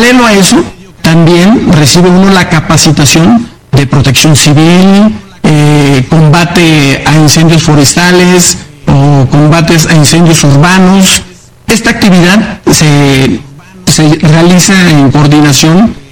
paralelo a eso, también recibe uno la capacitación de protección civil, combate a incendios forestales o combates a incendios urbanos. Esta actividad se realiza en coordinación